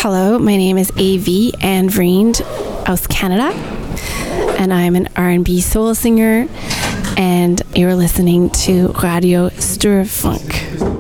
Hello, my name is A.V. Anne Vriend aus Canada, and I'm an R&B soul singer, and you're listening to Radio Sturfunk.